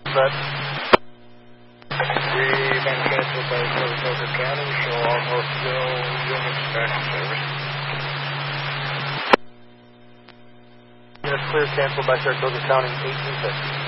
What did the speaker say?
But we've been canceled by Saratoga County, so all Northville units back in service. units clear, canceled by Saratoga County, 1850.